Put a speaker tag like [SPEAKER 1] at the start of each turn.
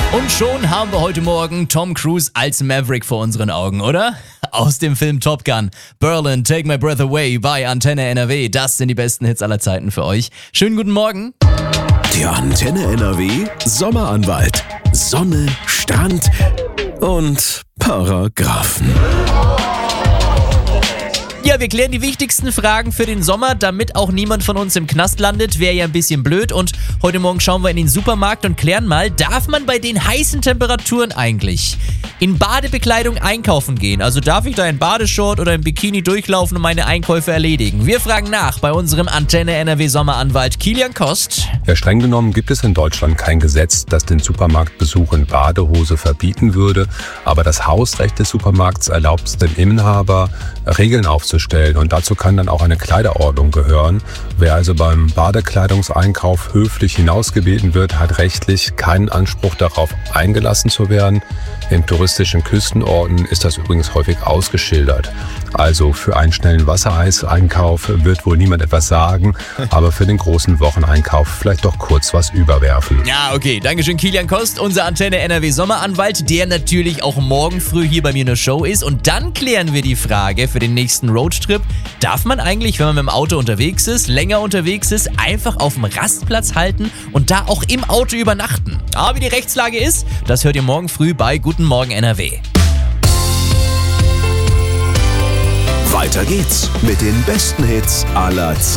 [SPEAKER 1] Und schon haben wir heute Morgen Tom Cruise als Maverick vor unseren Augen, oder? Aus dem Film Top Gun. Berlin, Take My Breath Away bei Antenne NRW. Das sind die besten Hits aller Zeiten für euch. Schönen guten Morgen.
[SPEAKER 2] Der Antenne NRW Sommeranwalt. Sonne, Strand und Paragraphen.
[SPEAKER 1] Ja, wir klären die wichtigsten Fragen für den Sommer, damit auch niemand von uns im Knast landet. Wäre ja ein bisschen blöd. Und heute Morgen schauen wir in den Supermarkt und klären mal, darf man bei den heißen Temperaturen eigentlich in Badebekleidung einkaufen gehen? Also darf ich da in Badeshort oder im Bikini durchlaufen und meine Einkäufe erledigen? Wir fragen nach bei unserem Antenne NRW Sommeranwalt Kilian Kost.
[SPEAKER 3] Ja, streng genommen gibt es in Deutschland kein Gesetz, das den Supermarktbesuch in Badehose verbieten würde. Aber das Hausrecht des Supermarkts erlaubt es dem Inhaber, Regeln aufzustellen. Und dazu kann dann auch eine Kleiderordnung gehören. Wer also beim Badekleidungseinkauf höflich hinausgebeten wird, hat rechtlich keinen Anspruch darauf, eingelassen zu werden. In touristischen Küstenorten ist das übrigens häufig ausgeschildert. Also für einen schnellen Wassereiseinkauf wird wohl niemand etwas sagen, aber für den großen Wocheneinkauf vielleicht doch kurz was überwerfen.
[SPEAKER 1] Ja, okay. Dankeschön, Kilian Kost, unser Antenne NRW Sommeranwalt, der natürlich auch morgen früh hier bei mir in der Show ist. Und dann klären wir die Frage für den nächsten Roadtrip. Darf man eigentlich, wenn man mit dem Auto unterwegs ist, länger unterwegs ist, einfach auf dem Rastplatz halten und da auch im Auto übernachten? Aber wie die Rechtslage ist, das hört ihr morgen früh bei Guten Morgen NRW.
[SPEAKER 2] Weiter geht's mit den besten Hits aller Zeiten.